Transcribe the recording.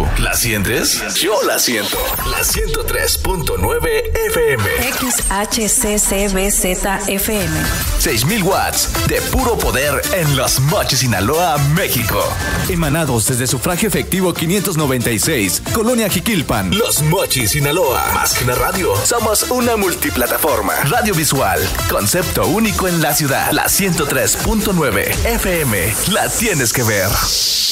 ¿La sientes? Yo la siento. La 103.9 FM. XHCCBZFM. 6,000 watts de puro poder en Los Mochis, Sinaloa, México. Emanados desde Sufragio Efectivo 596, Colonia Jiquilpan. Los Mochis, Sinaloa. Más que una radio, somos una multiplataforma. Radio visual, concepto único en la ciudad. La 103.9 FM. La tienes que ver.